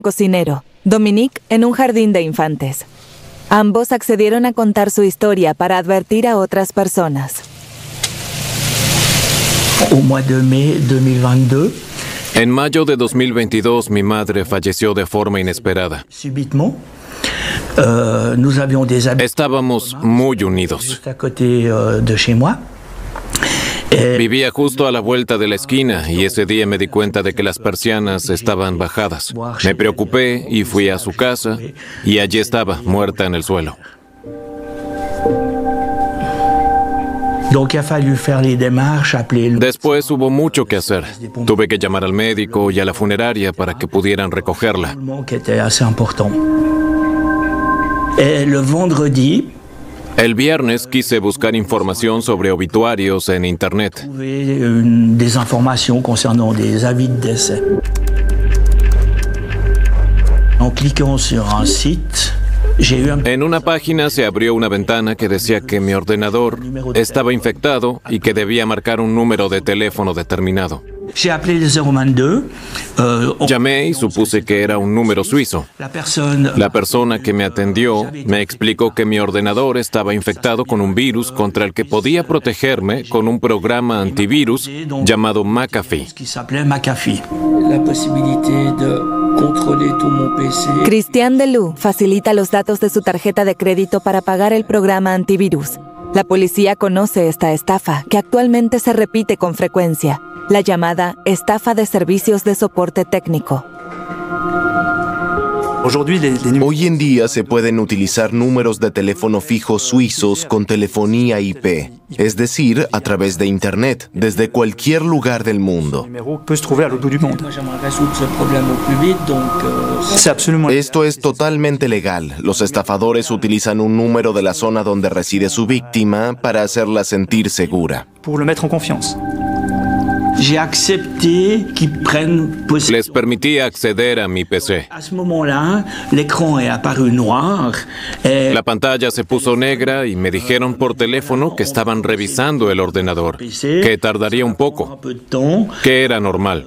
cocinero, Dominique, en un jardín de infantes. Ambos accedieron a contar su historia para advertir a otras personas. En mayo de 2022, mi madre falleció de forma inesperada. Estábamos muy unidos. Vivía justo a la vuelta de la esquina y ese día me di cuenta de que las persianas estaban bajadas. Me preocupé y fui a su casa y allí estaba, muerta en el suelo. Después hubo mucho que hacer. Tuve que llamar al médico y a la funeraria para que pudieran recogerla. El viernes quise buscar información sobre obituarios en internet. En una página se abrió una ventana que decía que mi ordenador estaba infectado y que debía marcar un número de teléfono determinado. Llamé y supuse que era un número suizo. La persona que me atendió me explicó que mi ordenador estaba infectado con un virus contra el que podía protegerme con un programa antivirus llamado McAfee. Christian Delou facilita los datos de su tarjeta de crédito para pagar el programa antivirus. La policía conoce esta estafa, que actualmente se repite con frecuencia, la llamada estafa de servicios de soporte técnico. Hoy en día se pueden utilizar números de teléfono fijo suizos con telefonía IP, es decir, a través de Internet, desde cualquier lugar del mundo. Esto es totalmente legal. Los estafadores utilizan un número de la zona donde reside su víctima para hacerla sentir segura. Les permití acceder a mi PC. La pantalla se puso negra y me dijeron por teléfono que estaban revisando el ordenador, que tardaría un poco, que era normal.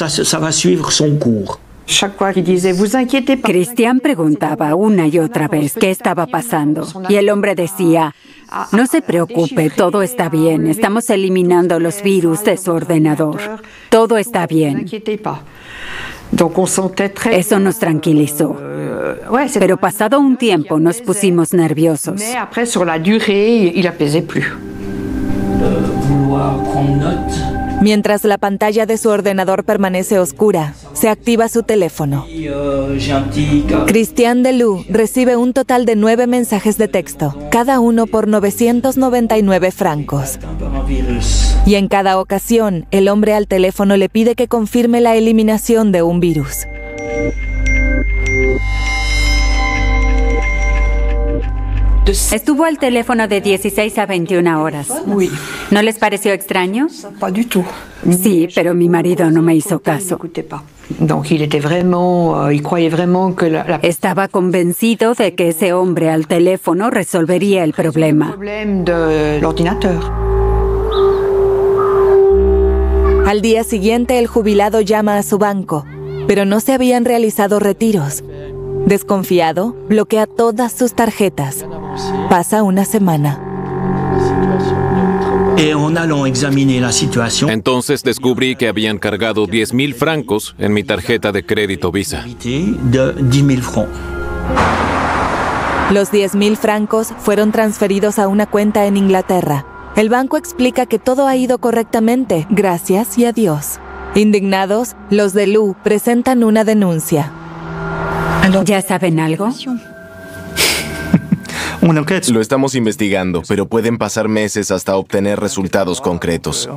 Christian preguntaba una y otra vez qué estaba pasando y el hombre decía: no se preocupe, todo está bien, estamos eliminando los virus de su ordenador, todo está bien. Eso nos tranquilizó. Pero pasado un tiempo nos pusimos nerviosos. Mientras la pantalla de su ordenador permanece oscura, se activa su teléfono. Christian Delou recibe un total de 9 mensajes de texto, cada uno por 999 francos. Y en cada ocasión, el hombre al teléfono le pide que confirme la eliminación de un virus. Estuvo al teléfono de 16 a 21 horas. ¿No les pareció extraño? Sí, pero mi marido no me hizo caso. Estaba convencido de que ese hombre al teléfono resolvería el problema. Al día siguiente, el jubilado llama a su banco, pero no se habían realizado retiros. Desconfiado, bloquea todas sus tarjetas. Pasa una semana. Entonces descubrí que habían cargado 10,000 francos en mi tarjeta de crédito Visa. Los 10,000 francos fueron transferidos a una cuenta en Inglaterra. El banco explica que todo ha ido correctamente, gracias y a Dios. Indignados, los Delou presentan una denuncia. ¿Ya saben algo? Lo estamos investigando, pero pueden pasar meses hasta obtener resultados concretos.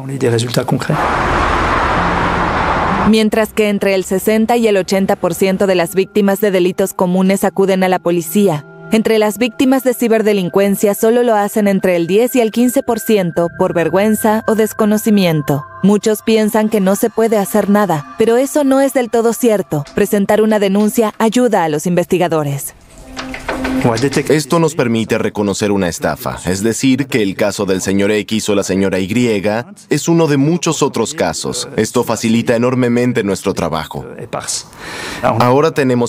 Mientras que entre el 60 y el 80% de las víctimas de delitos comunes acuden a la policía, entre las víctimas de ciberdelincuencia solo lo hacen entre el 10 y el 15% por vergüenza o desconocimiento. Muchos piensan que no se puede hacer nada, pero eso no es del todo cierto. Presentar una denuncia ayuda a los investigadores. Esto nos permite reconocer una estafa, es decir, que el caso del señor X o la señora Y es uno de muchos otros casos. Esto facilita enormemente nuestro trabajo. Ahora tenemos